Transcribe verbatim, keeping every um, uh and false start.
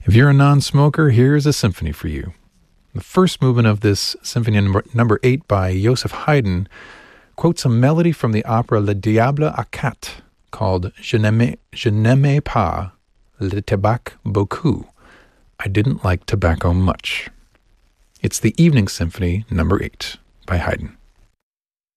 If you're a non-smoker, here's a symphony for you. The first movement of this symphony number, number eight by Joseph Haydn quotes a melody from the opera Le Diable à Quatre called Je n'aimais, Je n'aimais pas le tabac beaucoup. I didn't like tobacco much. It's the Evening Symphony number eight by Haydn.